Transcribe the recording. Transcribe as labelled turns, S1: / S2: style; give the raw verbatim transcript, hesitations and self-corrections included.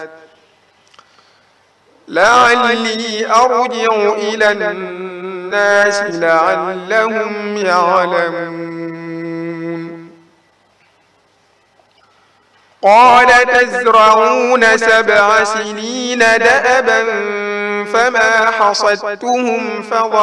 S1: لعلي أرجع إلى الناس لعلهم يعلمون قال تزرعون سبع سنين دأبا فما حصدتهم فظلموا